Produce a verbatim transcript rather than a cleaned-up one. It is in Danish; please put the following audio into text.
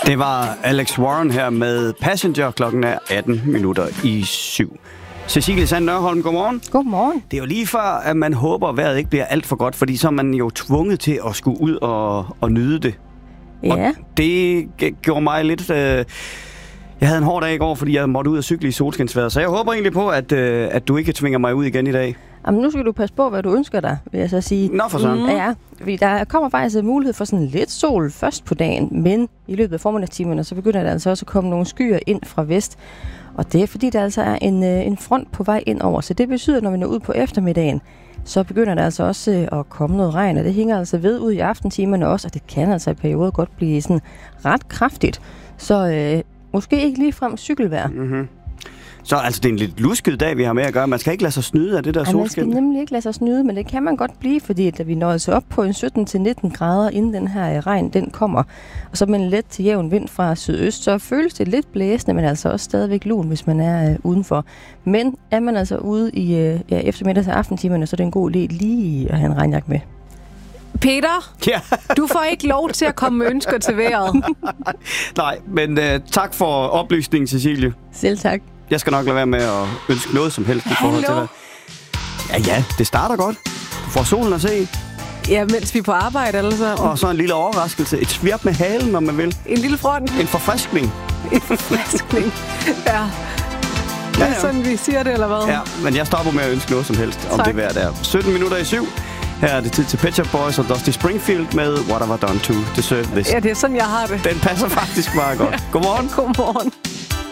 Det var Alex Warren her med Passenger. Klokken er atten minutter i syv. Cecilie Sand Nørholm, godmorgen. Godmorgen. Det er jo lige før, at man håber, at vejret ikke bliver alt for godt, fordi så er man jo tvunget til at skulle ud og, og nyde det. Ja. Og det gjorde mig lidt... Øh, jeg havde en hård dag i går, fordi jeg måtte ud og cykle i solskinsvejret, så jeg håber egentlig på, at, øh, at du ikke tvinger mig ud igen i dag. Jamen, nu skal du passe på, hvad du ønsker dig, vil jeg så sige. Nå for sådan. Mm. Ja, fordi der kommer faktisk en mulighed for sådan lidt sol først på dagen, men i løbet af formiddagstimerne, så begynder der altså også at komme nogle skyer ind fra vest. Og det er fordi, der altså er en, en front på vej ind over. Så det betyder, at når vi når ud på eftermiddagen, så begynder der altså også at komme noget regn. Og det hænger altså ved ud i aftentimerne også, og det kan altså i perioder godt blive sådan ret kraftigt. Så øh, måske ikke ligefrem cykelvejr. Mm-hmm. Så altså, det er en lidt lusket dag, vi har med at gøre. Man skal ikke lade sig snyde af det der ja, solskin. Man skal nemlig ikke lade sig snyde, men det kan man godt blive, fordi da vi når altså op på en sytten til nitten grader, inden den her regn den kommer, og så med en let til jævn vind fra sydøst, så føles det lidt blæsende, men altså også stadigvæk lun, hvis man er øh, udenfor. Men er man altså ude i øh, ja, eftermiddags- og aftentimerne, så er det en god idé lige at have en regnjakke med. Peter, ja. Du får ikke lov til at komme med ønsker til vejret. Nej, men øh, tak for oplysningen, Cecilie. Selv tak. Jeg skal nok lade være med at ønske noget som helst i forhold til det. Ja, ja, det starter godt. Du får solen at se. Ja, mens vi er på arbejde, eller så. Og så en lille overraskelse. Et svirp med halen, når man vil. En lille front. En forfriskning. En forfriskning. Ja. Det er ja, ja. Sådan, vi siger det, eller hvad? Ja, men jeg stopper med at ønske noget som helst om tak. det vejr der. sytten minutter i syv. Her er det tid til Pet Shop Boys og Dusty Springfield med What Have I Done To Deserve This. Ja, det er sådan, jeg har det. Den passer faktisk meget godt. Godmorgen. Godmorgen.